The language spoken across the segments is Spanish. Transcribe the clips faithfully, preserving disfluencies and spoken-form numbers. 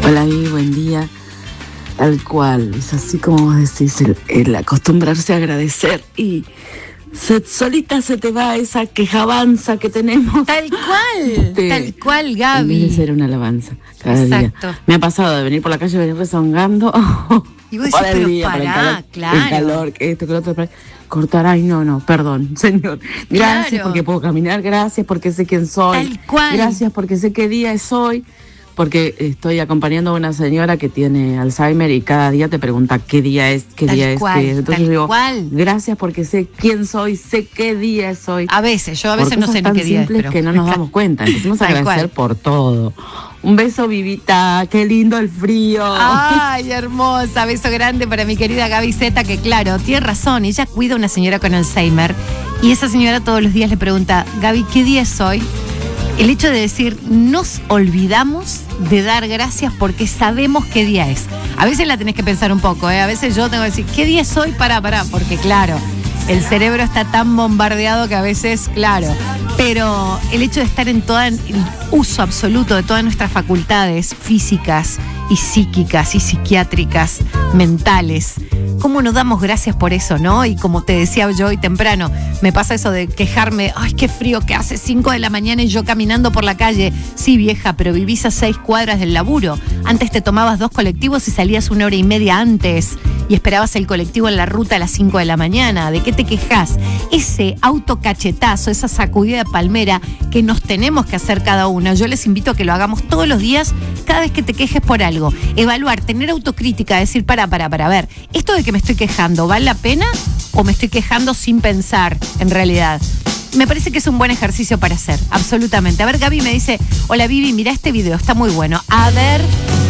Hola, Vivi, buen día. Tal cual, es así como vos decís, el, el acostumbrarse a agradecer y se, solita se te va esa quejabanza que tenemos. Tal cual, de, tal cual, Gaby. En vez de ser una alabanza cada Exacto. día. Me ha pasado de venir por la calle y venir rezongando. Y vos decís, pero día, pará, el calor, claro. El calor, que esto, que lo otro. Cortar, ay, no, no, perdón, señor. Gracias Claro. porque puedo caminar, gracias porque sé quién soy. Tal cual. Gracias porque sé qué día es hoy. Porque estoy acompañando a una señora que tiene Alzheimer y cada día te pregunta qué día es, qué Tal día cual, es, qué es. Entonces tal digo, cual. gracias porque sé quién soy, sé qué día es hoy. A veces, yo a veces por no sé ni tan qué día es, simples pero... que no nos damos cuenta. Empecemos a Tal agradecer cual. por todo. Un beso, Vivita, qué lindo el frío. Ay, hermosa, beso grande para mi querida Gaby Zeta, que claro, tiene razón, ella cuida a una señora con Alzheimer y esa señora todos los días le pregunta, Gaby, ¿qué día es hoy? El hecho de decir, nos olvidamos de dar gracias porque sabemos qué día es. A veces la tenés que pensar un poco, ¿eh? A veces yo tengo que decir, ¿qué día es hoy? Pará, pará, porque claro, el cerebro está tan bombardeado que a veces, claro, pero el hecho de estar en todo el uso absoluto de todas nuestras facultades físicas y psíquicas y psiquiátricas, mentales, ¿cómo nos damos gracias por eso, no? Y como te decía yo hoy temprano, me pasa eso de quejarme, ay, qué frío que hace, cinco de la mañana y yo caminando por la calle. Sí, vieja, pero vivís a seis cuadras del laburo. Antes te tomabas dos colectivos y salías una hora y media antes y esperabas el colectivo en la ruta a las cinco de la mañana. ¿De qué te quejas? Ese autocachetazo, esa sacudida de palmera que nos tenemos que hacer cada uno. Yo les invito a que lo hagamos todos los días, cada vez que te quejes por algo. Evaluar, tener autocrítica, decir, para, para, para, a ver, esto de que me estoy quejando, ¿vale la pena? ¿O me estoy quejando sin pensar, en realidad? Me parece que es un buen ejercicio para hacer, absolutamente. A ver, Gaby me dice, hola Vivi, mira este video, está muy bueno. A ver.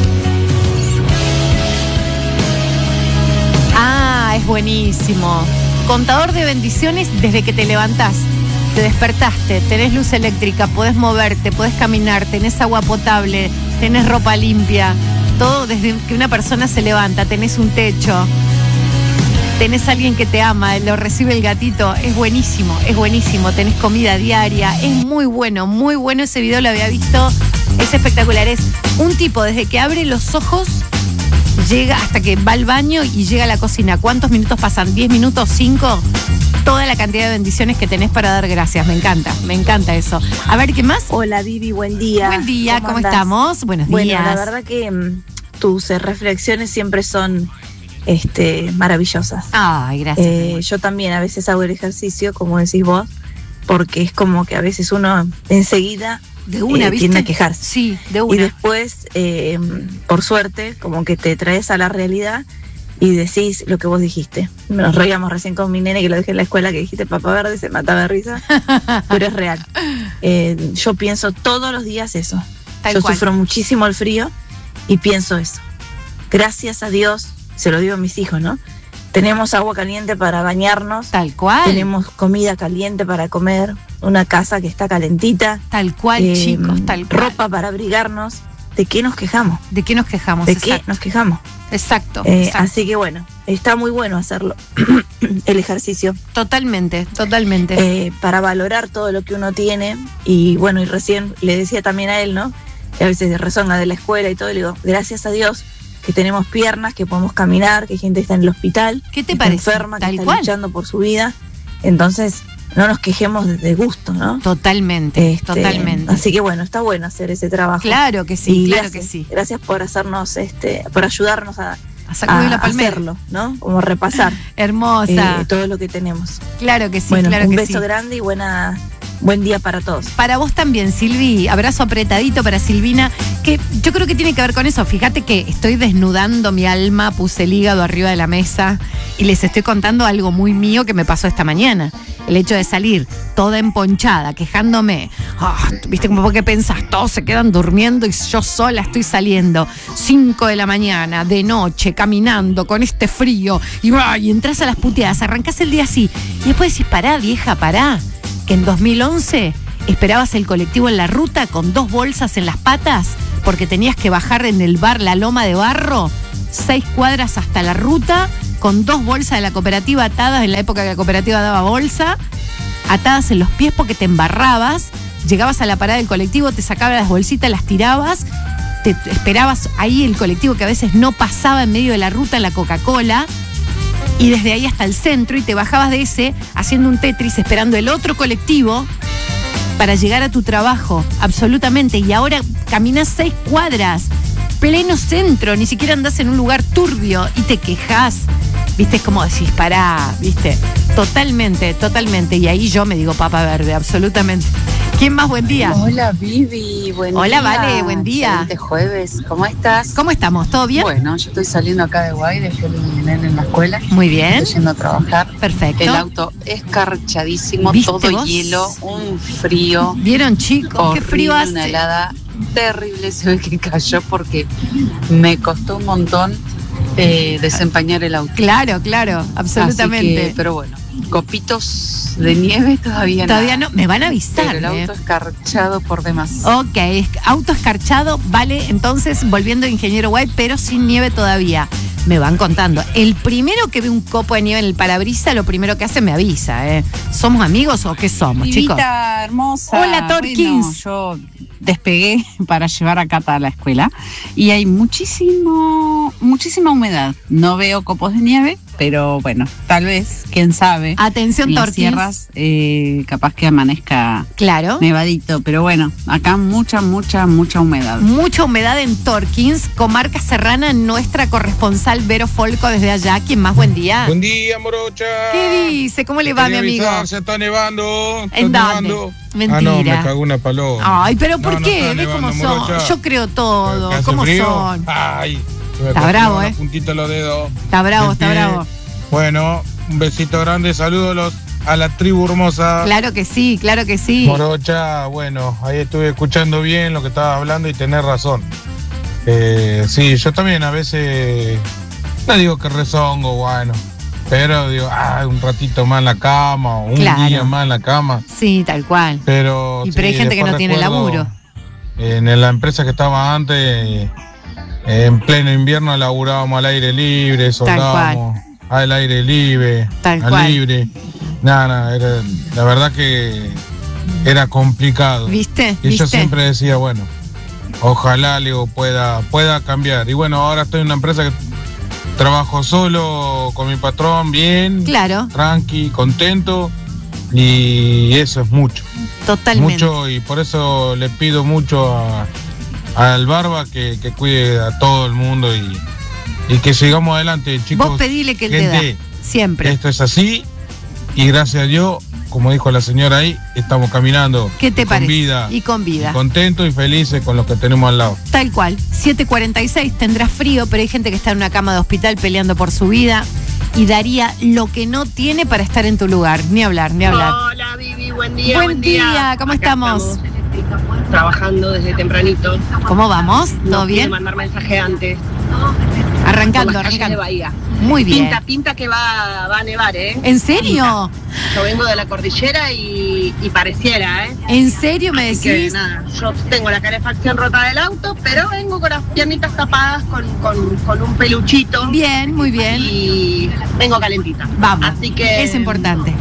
Ah, es buenísimo. Contador de bendiciones desde que te levantás. Te despertaste, tenés luz eléctrica, podés moverte, podés caminar, tenés agua potable, tenés ropa limpia. Todo desde que una persona se levanta, tenés un techo. Tenés a alguien que te ama, lo recibe el gatito, es buenísimo, es buenísimo, tenés comida diaria, es muy bueno, muy bueno ese video, lo había visto, es espectacular, es un tipo desde que abre los ojos, llega hasta que va al baño y llega a la cocina. ¿Cuántos minutos pasan? ¿diez minutos? ¿cinco? Toda la cantidad de bendiciones que tenés para dar gracias, me encanta, me encanta eso. A ver, ¿qué más? Hola Vivi, buen día. Buen día, ¿cómo, ¿cómo estamos? Buenos bueno, días. Bueno, la verdad que mm, tus eh, reflexiones siempre son este, maravillosas. Ay, gracias. Eh, yo también a veces hago el ejercicio, como decís vos, porque es como que a veces uno enseguida de una, eh, ¿viste? tiende a quejarse. Sí, de una. Y después, eh, por suerte, como que te traes a la realidad y decís lo que vos dijiste. Nos reíamos recién con mi nene que lo dejé en la escuela, que dijiste Papá Verde, se mataba de risa, pero es real. Eh, yo pienso todos los días eso. Tal yo cual. sufro muchísimo el frío y pienso eso. Gracias a Dios, se lo digo a mis hijos, ¿no? Tenemos agua caliente para bañarnos. Tal cual. Tenemos comida caliente para comer, una casa que está calentita. Tal cual, eh, chicos, tal cual. Ropa para abrigarnos. ¿De qué nos quejamos? ¿De qué nos quejamos? ¿De exacto. qué nos quejamos? Exacto, eh, exacto. Así que bueno, está muy bueno hacerlo, el ejercicio. Totalmente, totalmente. Eh, para valorar todo lo que uno tiene. Y bueno, y recién le decía también a él, ¿no? Que a veces rezonga de la escuela y todo, le digo, gracias a Dios que tenemos piernas, que podemos caminar, que gente está en el hospital, ¿Qué te que parece? está enferma, que Tal está cual. luchando por su vida. Entonces, no nos quejemos de, de gusto, ¿no? Totalmente, Este, totalmente. Así que bueno, está bueno hacer ese trabajo. Claro que sí, y claro gracias, que sí. Gracias por hacernos, este, por ayudarnos a, a sacudir a la palmera. hacerlo, ¿no? Como repasar. Hermosa. Eh, todo lo que tenemos. Claro que sí, bueno, claro un que beso sí. grande y buena, buen día para todos. Para vos también, Silvi, abrazo apretadito para Silvina, que yo creo que tiene que ver con eso. Fíjate que estoy desnudando mi alma, puse el hígado arriba de la mesa y les estoy contando algo muy mío que me pasó esta mañana. El hecho de salir toda emponchada, quejándome. Oh, ¿viste cómo que pensás? Todos se quedan durmiendo y yo sola estoy saliendo. Cinco de la mañana, de noche, caminando con este frío. Y, oh, y entras a las puteadas, arrancás el día así. Y después decís, pará, vieja, pará. Que en dos mil once esperabas el colectivo en la ruta con dos bolsas en las patas porque tenías que bajar en el bar La Loma de Barro, seis cuadras hasta la ruta, con dos bolsas de la cooperativa atadas, en la época que la cooperativa daba bolsa, atadas en los pies porque te embarrabas, llegabas a la parada del colectivo, te sacabas las bolsitas, las tirabas te esperabas ahí el colectivo que a veces no pasaba en medio de la ruta en la Coca-Cola, y desde ahí hasta el centro, y te bajabas de ese haciendo un Tetris esperando el otro colectivo para llegar a tu trabajo, absolutamente. Y ahora caminas seis cuadras, pleno centro, ni siquiera andás en un lugar turbio y te quejas. Viste, es como decís, pará, viste, totalmente, totalmente. Y ahí yo me digo papa verde, absolutamente. ¿Quién más? Buen día. Hola, Vivi, buen Hola, día. Hola, Vale, buen día. Excelente jueves, ¿cómo estás? ¿Cómo estamos? ¿Todo bien? Bueno, yo estoy saliendo acá de Guay, dejé a mi nene en la escuela. Muy bien. Estoy yendo a trabajar. Perfecto. El auto escarchadísimo, ¿Viste todo vos? hielo, un frío. ¿Vieron, chicos? Horrible, Qué frío hace. Una helada terrible se ve que cayó porque me costó un montón eh, desempañar el auto. Claro, claro, absolutamente. Así que, pero bueno, copitos de nieve todavía no. Todavía no, me van a avisar. Pero el auto eh. escarchado por demás. Ok, auto escarchado, vale, entonces volviendo a Ingeniero White, pero sin nieve todavía. Me van contando. El primero que ve un copo de nieve en el parabrisas, lo primero que hace me avisa, ¿eh? ¿Somos amigos o qué somos, Vivita, chicos? hermosa. Hola, Torkins. Bueno, yo despegué para llevar a Cata a la escuela y hay muchísimo, muchísima humedad. No veo copos de nieve, pero bueno, tal vez, quién sabe. Atención, en las Torkins. sierras, eh, capaz que amanezca Claro. nevadito, pero bueno, acá mucha, mucha, mucha humedad. Mucha humedad en Torkins, comarca serrana, nuestra corresponsal Vero Folco desde allá. ¿Quién más? Buen día. Buen día, morocha. ¿Qué dice? ¿Cómo le va, mi Quería amigo? avisar, se está nevando. Está ¿En dónde? nevando. Mentira. Ah, no, me cagó una paloma. Ay, pero ¿por No, no qué? está ¿Ves cómo nevando, son? morocha. Yo creo todo. ¿Que hace ¿Cómo frío? son? Ay, se me Está cogieron bravo, la ¿eh? puntita de los dedos. Está bravo, El está pie. bravo. Bueno, un besito grande, saludos a los- a la tribu hermosa. Claro que sí, claro que sí. Morocha, bueno, ahí estuve escuchando bien lo que estabas hablando y tenés razón. Eh, sí, yo también a veces, no digo que rezongo, bueno, pero digo, ah, un ratito más en la cama, o un Claro. día más en la cama. Sí, tal cual. Pero, Y pero hay sí, gente que después no tiene recuerdo, laburo. En la empresa que estaba antes, eh, en pleno invierno laburábamos al aire libre, soldábamos al aire libre, Tal al cual. libre. Nada, nada, era- la verdad que era complicado. ¿Viste? Y yo ¿Viste? siempre decía, bueno, ojalá Leo pueda, pueda cambiar. Y bueno, ahora estoy en una empresa que trabajo solo con mi patrón, bien, Claro, tranqui, contento. Y eso es mucho. totalmente. Mucho, y por eso le pido mucho a- al Barba que, que cuide a todo el mundo y, y que sigamos adelante, chicos. Vos pedile que él te gente, da. Siempre. esto es así y gracias a Dios, como dijo la señora ahí, estamos caminando ¿Qué te con parece? vida, Y con vida. contentos y felices con lo que tenemos al lado. Tal cual. siete cuarenta y seis, tendrá frío, pero hay gente que está en una cama de hospital peleando por su vida y daría lo que no tiene para estar en tu lugar. Ni hablar, ni hablar. Hola Vivi, buen día. Buen día, ¿cómo Acá estamos? Trabajando desde tempranito. ¿Cómo vamos? No ¿Todo pude bien? mandar mensaje antes. Arrancando, Por las calles de arrancando. Bahía. Muy bien. Pinta, pinta que va, va a nevar, ¿eh? ¿En serio? Yo vengo de la cordillera y, y pareciera, ¿eh? ¿En serio me Así que decís? nada, yo tengo la calefacción rota del auto, pero vengo con las piernitas tapadas con, con, con un peluchito. Bien, muy bien. Y vengo calentita. Vamos. Así que Es importante.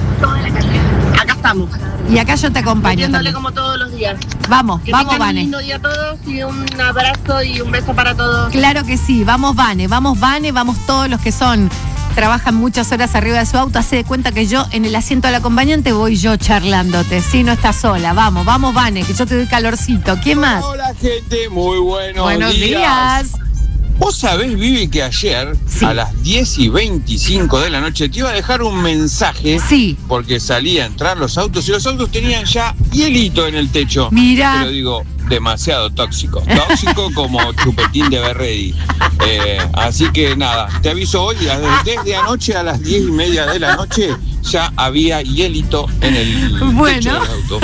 acá estamos. Y acá yo te acompaño Metiéndole también. como todos los días. Vamos, Que vamos, tengan un Vane. lindo día a todos y un abrazo y un beso para todos. Claro que sí, vamos Vane, vamos Vane, vamos todos los que son, trabajan muchas horas arriba de su auto, hace de cuenta que yo en el asiento del acompañante voy yo charlándote, si no estás sola, vamos, vamos Vane, que yo te doy calorcito, ¿quién más? Hola gente, muy buenos, Buenos días. días. Vos sabés, Vivi, que ayer Sí. a las diez y veinticinco de la noche te iba a dejar un mensaje Sí, porque salía a entrar los autos y los autos tenían ya hielito en el techo. Mira. Te lo digo, demasiado tóxico. Tóxico como chupetín de Berredi. Eh, así que nada, te aviso hoy, desde anoche a las diez y media de la noche ya había hielito en el Bueno. techo del auto.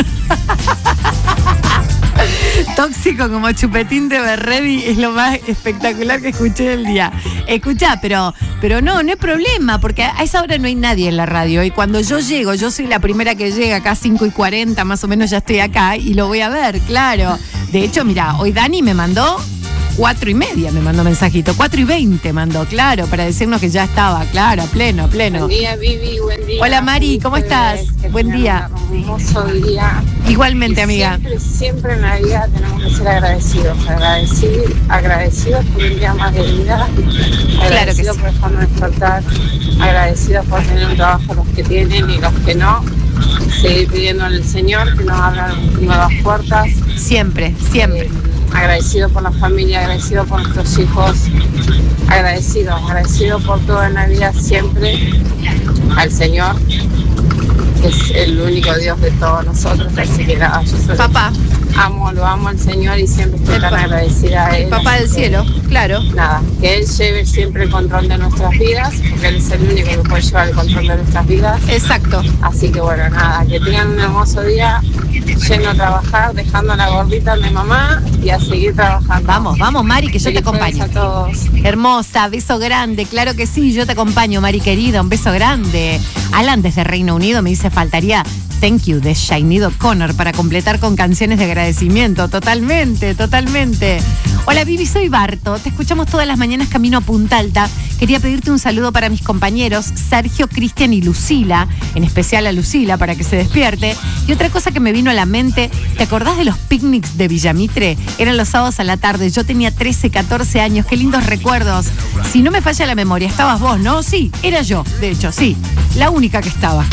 tóxico como chupetín de Berredi es lo más espectacular que escuché del día. Escuchá, pero, pero no, no hay problema, porque a esa hora no hay nadie en la radio. Y cuando yo llego, yo soy la primera que llega, acá cinco y cuarenta, más o menos ya estoy acá, y lo voy a ver, claro. De hecho, mira, hoy Dani me mandó cuatro y media me mandó mensajito, cuatro y veinte mandó, claro, para decirnos que ya estaba, claro, a pleno, a pleno. Buen día, Vivi, buen día. Hola, Mari, ¿cómo estás? Buen día. Un hermoso día. Igualmente, Y amiga. Siempre, siempre en la vida tenemos que ser agradecidos, agradecidos, agradecidos por un día más de vida, agradecidos por dejarnos despertar, agradecidos por tener un trabajo los que tienen y los que no. Seguir pidiendo al Señor que nos abra nuevas puertas. Siempre, siempre. Eh, agradecido por la familia, agradecido por nuestros hijos, agradecido, agradecido por todo en la vida, siempre al Señor, que es el único Dios de todos nosotros. Así que nada, yo soy Papá. Amo, lo amo al Señor y siempre estoy tan agradecida a Él. Papá del cielo, claro. Nada, que Él lleve siempre el control de nuestras vidas, porque Él es el único que puede llevar el control de nuestras vidas. Exacto. Así que bueno, nada, que tengan un hermoso día, yendo a trabajar, dejando la gordita de mamá y a seguir trabajando. Vamos, vamos, Mari, que yo te Feliz jueves acompaño. a todos. Hermosa, beso grande, claro que sí, yo te acompaño, Mari querida, un beso grande. Alan desde Reino Unido me dice, faltaría Thank You de Sinead O'Connor para completar con canciones de agradecimiento. Totalmente, totalmente. Hola Vivi, soy Barto, te escuchamos todas las mañanas camino a Punta Alta. Quería pedirte un saludo para mis compañeros Sergio, Cristian y Lucila, en especial a Lucila para que se despierte. Y otra cosa que me vino a la mente, ¿te acordás de los picnics de Villamitre? Eran los sábados a la tarde, yo tenía trece, catorce años, qué lindos recuerdos. Si no me falla la memoria, estabas vos, ¿no? Sí, era yo, de hecho, sí, la única que estaba,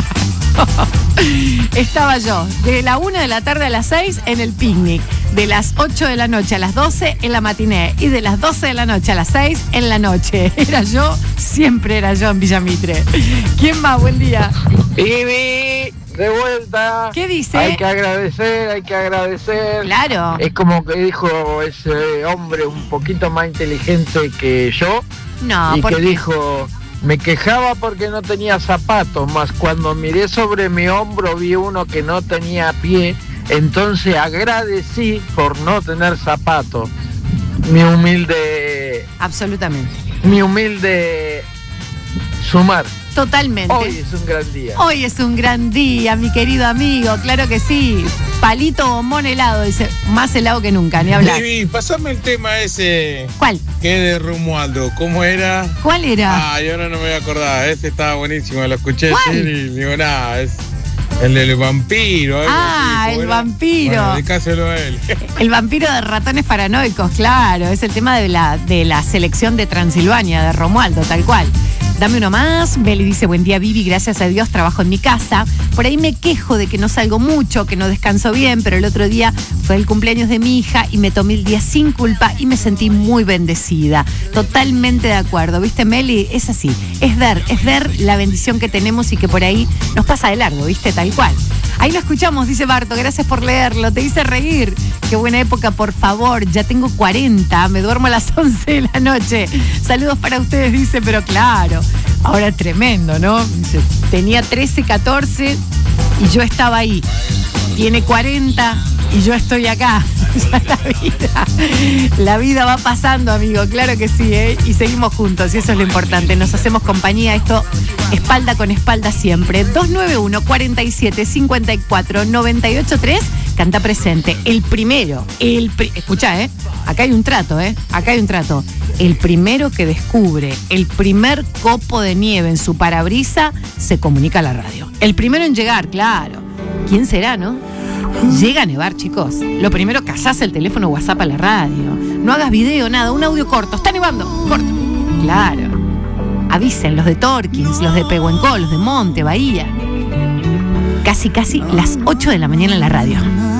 Estaba yo, de la una de la tarde a las seis en el picnic, de las ocho de la noche a las doce en la matiné y de las doce de la noche a las seis en la noche. Era yo, siempre era yo en Villamitre. ¿Quién más? Buen día. Vivi, de vuelta. ¿Qué dice? Hay que agradecer, hay que agradecer. Claro. Es como que dijo ese hombre un poquito más inteligente que yo. No, y ¿por que qué? dijo, me quejaba porque no tenía zapatos, más cuando miré sobre mi hombro vi uno que no tenía pie, entonces agradecí por no tener zapatos. Mi humilde... Absolutamente. Mi humilde sumar. Totalmente. Hoy es un gran día. Hoy es un gran día, mi querido amigo, claro que sí. Palito bombón helado, dice, más helado que nunca, ni hablar. Vivi, pasame el tema ese. ¿Cuál? Que es de Romualdo. ¿Cómo era? ¿Cuál era? Ah, yo ahora no me voy a acordar. Ese estaba buenísimo, lo escuché ¿Cuál? decir y digo, nada, es el del vampiro. algo Ah, así, ¿cómo el era? vampiro. Bueno, dedicáselo a él. El vampiro de ratones paranoicos, claro. Es el tema de la, de la selección de Transilvania, de Romualdo, tal cual. Dame uno más. Meli dice, buen día Vivi, gracias a Dios trabajo en mi casa. Por ahí me quejo de que no salgo mucho, que no descanso bien, pero el otro día fue el cumpleaños de mi hija y me tomé el día sin culpa y me sentí muy bendecida. Totalmente de acuerdo, ¿viste Meli? Es así, es ver, es ver la bendición que tenemos y que por ahí nos pasa de largo, ¿viste? Tal cual. Ahí lo escuchamos, dice Barto, gracias por leerlo, te hice reír. Qué buena época, por favor, ya tengo cuarenta, me duermo a las once de la noche. Saludos para ustedes, dice, pero claro, ahora es tremendo, ¿no? Dice, tenía trece, catorce y yo estaba ahí. Tiene cuarenta y yo estoy acá. Ya la vida, la vida va pasando, amigo, claro que sí, ¿eh? Y seguimos juntos y eso es lo importante, nos hacemos compañía, esto espalda con espalda siempre. Dos nueve uno, cuatro siete, cinco cuatro, nueve ocho tres, canta presente. El primero, el pri- escucha, ¿eh? Acá hay un trato, ¿eh? Acá hay un trato. El primero que descubre el primer copo de nieve en su parabrisa se comunica a la radio. El primero en llegar, claro. ¿Quién será, no? Llega a nevar, chicos. Lo primero, cazás el teléfono WhatsApp a la radio. No hagas video, nada, un audio corto. Está nevando, corto. Claro. Avisen los de Torkins, los de Pehuenco, los de Monte, Bahía. Casi, casi las ocho de la mañana en la radio.